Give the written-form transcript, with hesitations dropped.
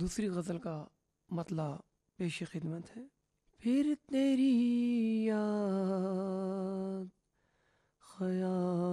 दूसरी गज़ल का मतला पेश खिदमत है। फिर तेरी याद ख्याल